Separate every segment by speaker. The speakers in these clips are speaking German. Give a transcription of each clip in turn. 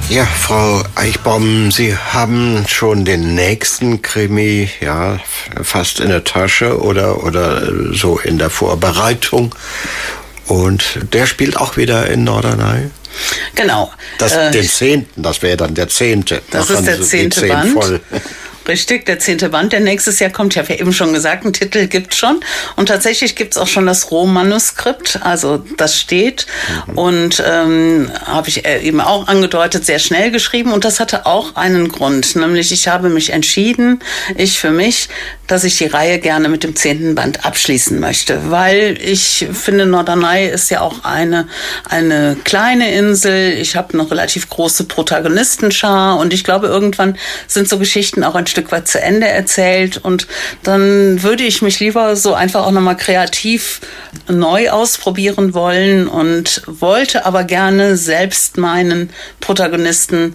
Speaker 1: Ja, Frau Eichbaum, Sie haben schon den nächsten Krimi, ja, fast in der Tasche oder so in der Vorbereitung. Und der spielt auch wieder in Norderney?
Speaker 2: Genau.
Speaker 1: Den 10., das wäre dann der 10.
Speaker 2: Das ist der 10. Band. Voll. Richtig, der 10. Band, der nächstes Jahr kommt. Ich habe ja eben schon gesagt, einen Titel gibt's schon. Und tatsächlich gibt's auch schon das Rohmanuskript, also das steht. Und habe ich eben auch angedeutet, sehr schnell geschrieben. Und das hatte auch einen Grund, nämlich ich habe mich entschieden, für mich, dass ich die Reihe gerne mit dem 10. Band abschließen möchte. Weil ich finde, Norderney ist ja auch eine kleine Insel. Ich habe eine relativ große Protagonistenschar. Und ich glaube, irgendwann sind so Geschichten auch ein Stück weit zu Ende erzählt, und dann würde ich mich lieber so einfach auch nochmal kreativ neu ausprobieren wollen und wollte aber gerne selbst meinen Protagonisten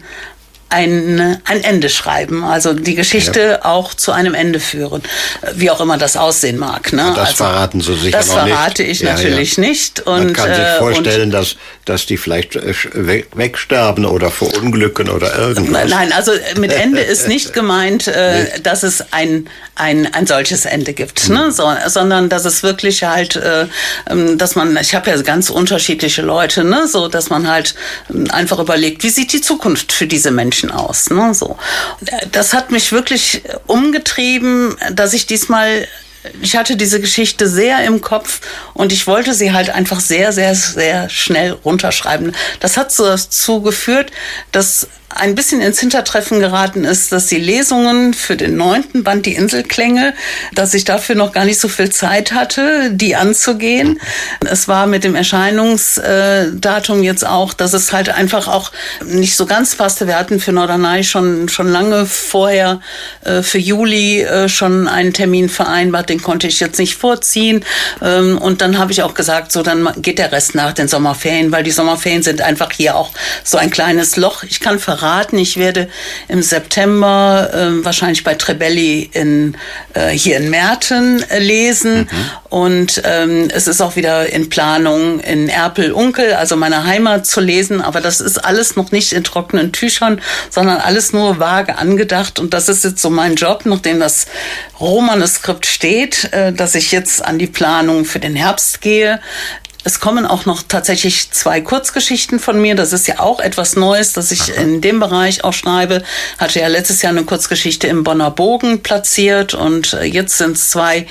Speaker 2: ein Ende schreiben, also die Geschichte auch zu einem Ende führen, wie auch immer das aussehen mag. Ne?
Speaker 1: Das verraten Sie sicher noch nicht.
Speaker 2: Das verrate ich natürlich nicht. Und,
Speaker 1: man kann sich vorstellen, dass die vielleicht wegsterben oder verunglücken oder irgendwas.
Speaker 2: Nein, also mit Ende ist nicht gemeint, dass es ein solches Ende gibt, ne? Sondern dass es wirklich halt, dass man, ich habe ja ganz unterschiedliche Leute, ne? So, dass man halt einfach überlegt, wie sieht die Zukunft für diese Menschen aus, ne? So. Das hat mich wirklich umgetrieben, dass ich ich hatte diese Geschichte sehr im Kopf und ich wollte sie halt einfach sehr, sehr, sehr schnell runterschreiben. Das hat so dazu geführt, dass ein bisschen ins Hintertreffen geraten ist, dass die Lesungen für den 9. Band, die Inselklänge, dass ich dafür noch gar nicht so viel Zeit hatte, die anzugehen. Es war mit dem Erscheinungsdatum jetzt auch, dass es halt einfach auch nicht so ganz passte. Wir hatten für Norderney schon lange vorher für Juli schon einen Termin vereinbart, den konnte ich jetzt nicht vorziehen. Und dann habe ich auch gesagt, so dann geht der Rest nach den Sommerferien, weil die Sommerferien sind einfach hier auch so ein kleines Loch. Ich kann verraten, ich werde im September wahrscheinlich bei Trebelli hier in Merten lesen. Und es ist auch wieder in Planung, in Erpel-Unkel, also meiner Heimat, zu lesen. Aber das ist alles noch nicht in trockenen Tüchern, sondern alles nur vage angedacht. Und das ist jetzt so mein Job, nachdem das Rohmanuskript steht, dass ich jetzt an die Planung für den Herbst gehe. Es kommen auch noch tatsächlich 2 Kurzgeschichten von mir. Das ist ja auch etwas Neues, dass ich in dem Bereich auch schreibe. Hatte ja letztes Jahr eine Kurzgeschichte im Bonner Bogen platziert und jetzt sind es 2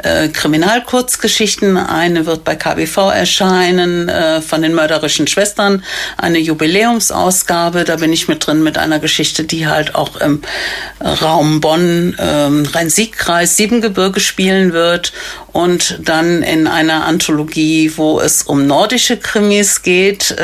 Speaker 2: Kriminalkurzgeschichten. Eine wird bei KBV erscheinen, von den mörderischen Schwestern, eine Jubiläumsausgabe. Da bin ich mit drin mit einer Geschichte, die halt auch im Raum Bonn, Rhein-Sieg-Kreis, Siebengebirge spielen wird. Und dann in einer Anthologie, wo es um nordische Krimis geht.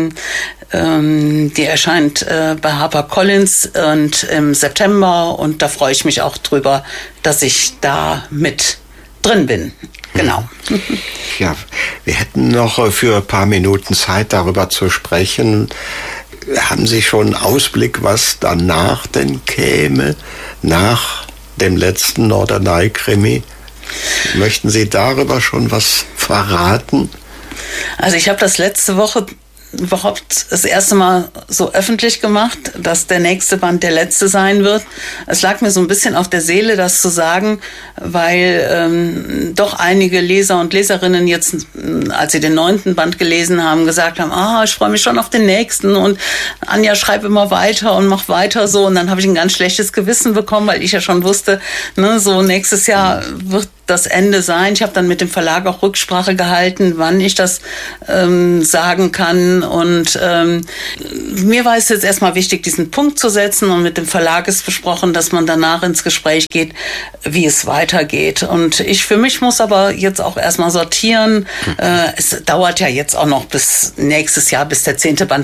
Speaker 2: Die erscheint bei HarperCollins und im September. Und da freue ich mich auch drüber, dass ich da mit drin bin. Genau.
Speaker 1: Ja, wir hätten noch für ein paar Minuten Zeit, darüber zu sprechen. Haben Sie schon einen Ausblick, was danach denn käme, nach dem letzten Norderney-Krimi? Möchten Sie darüber schon was verraten?
Speaker 2: Also ich habe das letzte Woche überhaupt das erste Mal so öffentlich gemacht, dass der nächste Band der letzte sein wird. Es lag mir so ein bisschen auf der Seele, das zu sagen, weil doch einige Leser und Leserinnen jetzt, als sie den 9. Band gelesen haben, gesagt haben, ich freue mich schon auf den nächsten und Anja, schreib immer weiter und mach weiter so. Und dann habe ich ein ganz schlechtes Gewissen bekommen, weil ich ja schon wusste, ne, so nächstes Jahr wird das Ende sein. Ich habe dann mit dem Verlag auch Rücksprache gehalten, wann ich das sagen kann. Und mir war es jetzt erstmal wichtig, diesen Punkt zu setzen. Und mit dem Verlag ist besprochen, dass man danach ins Gespräch geht, wie es weitergeht. Und ich für mich muss aber jetzt auch erstmal sortieren. Es dauert ja jetzt auch noch bis nächstes Jahr, bis der 10. Band